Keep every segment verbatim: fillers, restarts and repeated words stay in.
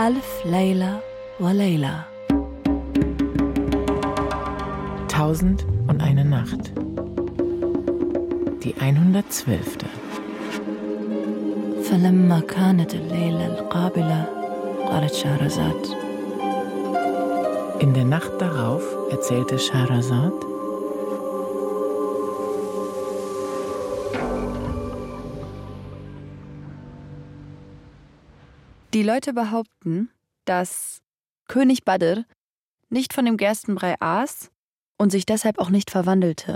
Alf Layla wa Layla. Tausend und eine Nacht. Die hundertzwölfte. فلما كانت الليلة القابلة قالت شهرزاد. In der Nacht darauf erzählte Scheherazad: Die Leute behaupten, dass König Badr nicht von dem Gerstenbrei aß und sich deshalb auch nicht verwandelte.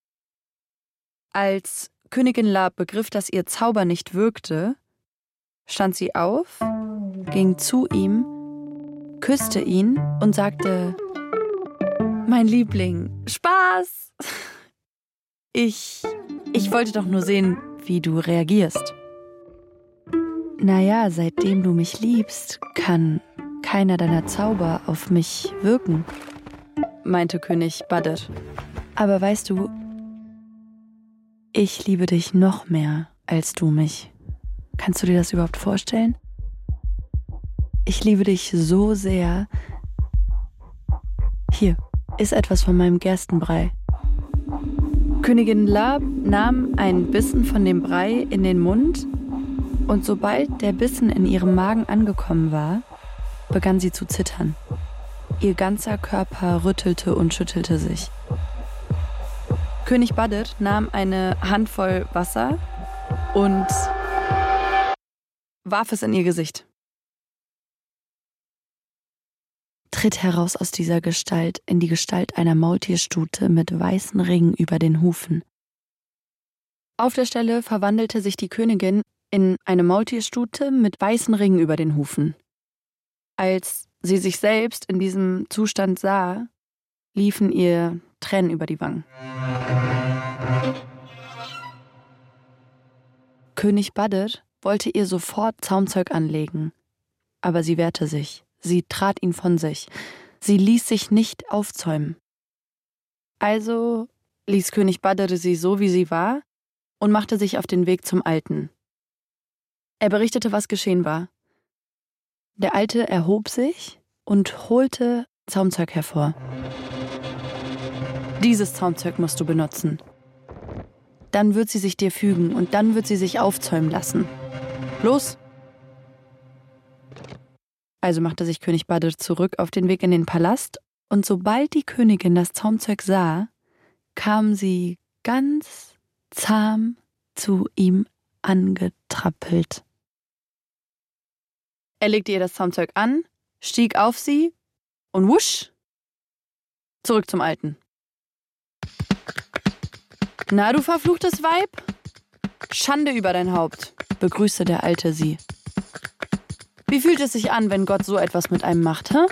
Als Königin Lab begriff, dass ihr Zauber nicht wirkte, stand sie auf, ging zu ihm, küsste ihn und sagte: Mein Liebling, Spaß! Ich, ich wollte doch nur sehen, wie du reagierst. Naja, seitdem du mich liebst, kann keiner deiner Zauber auf mich wirken, meinte König Badr. Aber weißt du, ich liebe dich noch mehr als du mich. Kannst du dir das überhaupt vorstellen? Ich liebe dich so sehr. Hier, iss etwas von meinem Gerstenbrei. Königin Lab nahm einen Bissen von dem Brei in den Mund und sobald der Bissen in ihrem Magen angekommen war, begann sie zu zittern. Ihr ganzer Körper rüttelte und schüttelte sich. König Badr nahm eine Handvoll Wasser und warf es in ihr Gesicht. Tritt heraus aus dieser Gestalt in die Gestalt einer Maultierstute mit weißen Ringen über den Hufen. Auf der Stelle verwandelte sich die Königin in eine Maultierstute mit weißen Ringen über den Hufen. Als sie sich selbst in diesem Zustand sah, liefen ihr Tränen über die Wangen. König Badr wollte ihr sofort Zaumzeug anlegen, aber sie wehrte sich. Sie trat ihn von sich. Sie ließ sich nicht aufzäumen. Also ließ König Badr sie so, wie sie war, und machte sich auf den Weg zum Alten. Er berichtete, was geschehen war. Der Alte erhob sich und holte Zaumzeug hervor. Dieses Zaumzeug musst du benutzen. Dann wird sie sich dir fügen und dann wird sie sich aufzäumen lassen. Los! Also machte sich König Badr zurück auf den Weg in den Palast und sobald die Königin das Zaumzeug sah, kam sie ganz zahm zu ihm angetrappelt. Er legte ihr das Zaumzeug an, stieg auf sie und wusch, zurück zum Alten. Na, du verfluchtes Weib? Schande über dein Haupt, begrüßte der Alte sie. Wie fühlt es sich an, wenn Gott so etwas mit einem macht, hä?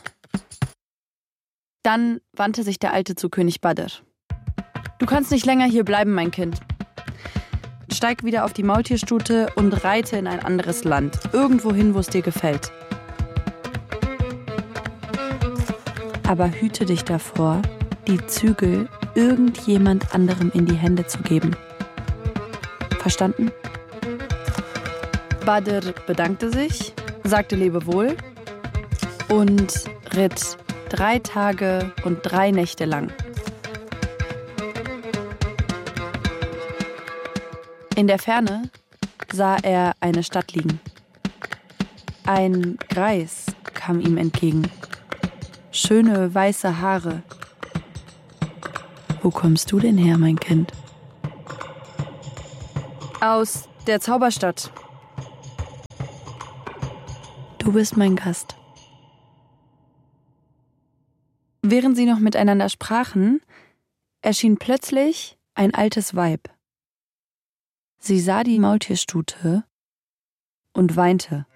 Dann wandte sich der Alte zu König Badr. Du kannst nicht länger hier bleiben, mein Kind. Steig wieder auf die Maultierstute und reite in ein anderes Land, irgendwo hin, wo es dir gefällt. Aber hüte dich davor, die Zügel irgendjemand anderem in die Hände zu geben. Verstanden? Badr bedankte sich, sagte Lebewohl und ritt drei Tage und drei Nächte lang. In der Ferne sah er eine Stadt liegen. Ein Greis kam ihm entgegen. Schöne weiße Haare. Wo kommst du denn her, mein Kind? Aus der Zauberstadt. Du bist mein Gast. Während sie noch miteinander sprachen, erschien plötzlich ein altes Weib. Sie sah die Maultierstute und weinte.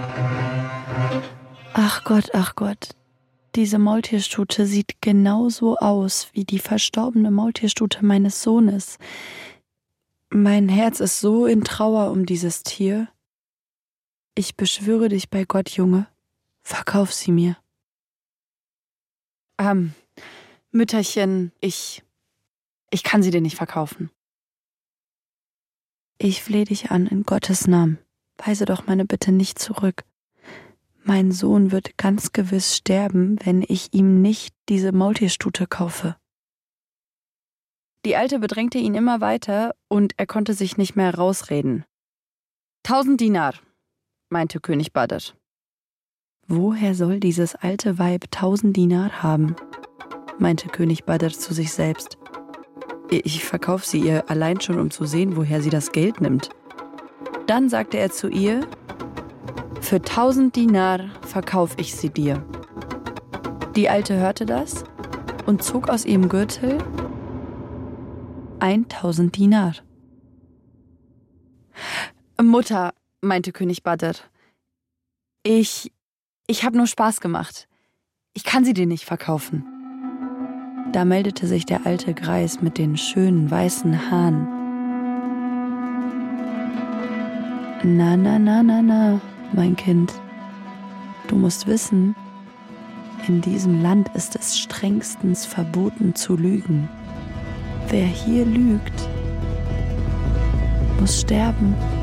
Ach Gott, ach Gott, diese Maultierstute sieht genauso aus wie die verstorbene Maultierstute meines Sohnes. Mein Herz ist so in Trauer um dieses Tier. Ich beschwöre dich bei Gott, Junge, verkauf sie mir. Ähm, Mütterchen, ich, ich kann sie dir nicht verkaufen. Ich flehe dich an in Gottes Namen. Weise doch meine Bitte nicht zurück. Mein Sohn wird ganz gewiss sterben, wenn ich ihm nicht diese Maultierstute kaufe. Die Alte bedrängte ihn immer weiter und er konnte sich nicht mehr rausreden. Tausend Dinar, meinte König Badr. Woher soll dieses alte Weib tausend Dinar haben? Meinte König Badr zu sich selbst. Ich verkaufe sie ihr allein schon, um zu sehen, woher sie das Geld nimmt. Dann sagte er zu ihr, für tausend Dinar verkaufe ich sie dir. Die Alte hörte das und zog aus ihrem Gürtel eintausend Dinar. Mutter, meinte König Badr, ich, ich habe nur Spaß gemacht. Ich kann sie dir nicht verkaufen. Da meldete sich der alte Greis mit den schönen weißen Haaren. Na, na, na, na, na, mein Kind. Du musst wissen, in diesem Land ist es strengstens verboten zu lügen. Wer hier lügt, muss sterben.